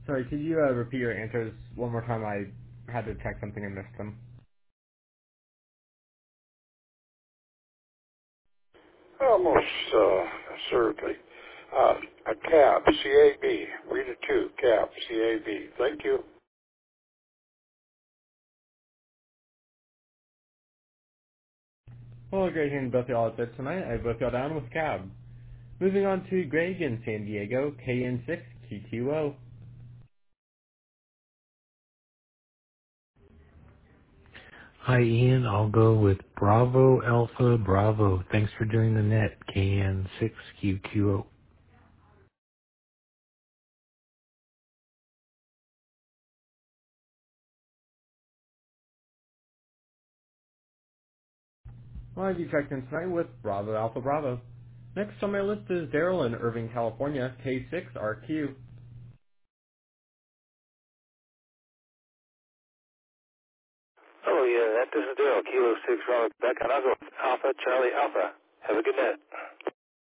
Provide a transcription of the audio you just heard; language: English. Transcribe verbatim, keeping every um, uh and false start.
Sorry, could you uh, repeat your answers one more time? I had to check something and missed them. Almost uh, certainly. Uh, a cab, C A B. Read it too, cab, C A B. Thank you. Well, great hearing both y'all out there tonight. I both y'all down with cab. Moving on to Greg in San Diego, K N six Q Q O. Hi, Ian. I'll go with Bravo Alpha Bravo. Thanks for doing the net. K N six Q Q O. Well, as you checked in tonight with Bravo Alpha Bravo. Next on my list is Daryl in Irving, California, K six R Q. Oh, yeah, that, this is Daryl, Kilo six, Robert Beck, and I'll go with Alpha Charlie Alpha. Have a good night.